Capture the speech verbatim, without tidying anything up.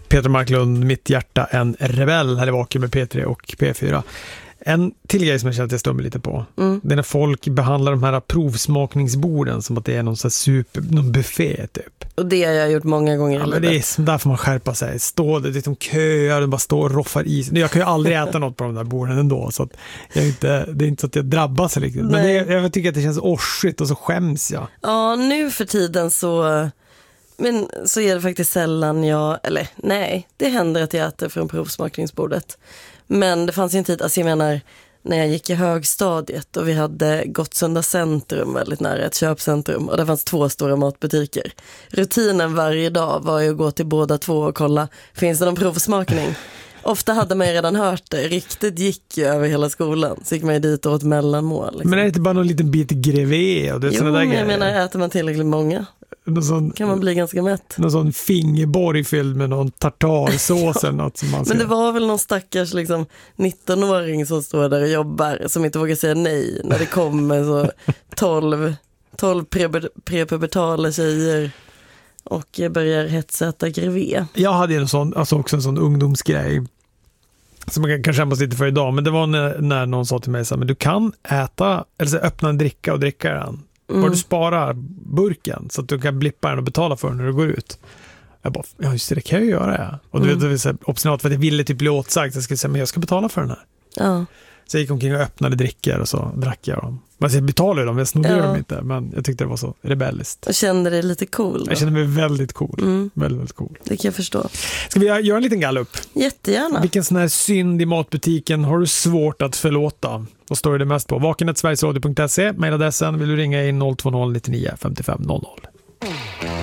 Peter Marklund, Mitt hjärta en rebell, här i Vaken med P tre och P fyra. En till grej som jag känner att jag stömmer lite på. Mm. Det är när folk behandlar de här provsmakningsborden som att det är någon så här super, någon buffé typ. Och det har jag gjort många gånger ja, i men livet. det är, där får man skärpa sig. Stå det, det är köar och bara stå och roffar i sig. Jag kan ju aldrig äta något på de där borden ändå. Så att jag inte, det är inte så att jag drabbas riktigt. Men det, jag tycker att det känns orsigt och så skäms jag. Ja, nu för tiden så... Men så är det faktiskt sällan jag... Eller nej, det händer att jag äter från provsmakningsbordet. Men det fanns ju en tid, alltså jag menar... När jag gick i högstadiet och vi hade Gottsunda centrum väldigt nära ett köpcentrum och det fanns två stora matbutiker. Rutinen varje dag var ju att gå till båda två och kolla, finns det någon provsmakning? Ofta hade man ju redan hört det, riktigt gick ju över hela skolan. Så gick man ju dit och åt mellanmål. Liksom. Men är det inte bara någon liten bit grevé? Och det är jo, där men grejer? jag menar, äter man tillräckligt många sån, kan man bli ganska mätt. Någon sån fingerborg fylld med någon tartarsås ja. Eller något som man ska... Men det var väl någon stackars liksom, nittonåring som står där och jobbar som inte vågar säga nej när det kommer så tolv, tolv prepubertala tjejer och börjar hetsäta grevé. Jag hade en sån, alltså också en sån ungdomsgrej som man kan skämmas lite för idag, men det var när, när någon sa till mig så här, men du kan äta, eller så öppna en dricka och dricka den. Mm. Bara du sparar burken så att du kan blippa den och betala för den när du går ut. Jag bara, ja just det, det kan jag ju göra. Ja. Och du mm. vet, det var så här, obstinat för att jag ville typ bli åtsagt. Jag skulle säga, men jag ska betala för den här. Ja. Så jag gick omkring och öppnade drickor och så drack jag dem. Men jag betalade dem, jag snodde ja. dem inte. Men jag tyckte det var så rebelliskt. Och kände dig lite cool då? Jag kände mig väldigt cool. Mm. Väldigt, väldigt cool. Det kan jag förstå. Ska vi göra en liten gallup? Jättegärna. Vilken sån här synd i matbutiken har du svårt att förlåta? Vad står det mest på? vakenet sverigesradio punkt se, mejladressen, vill du ringa in noll två noll nittionio femtiofem noll noll.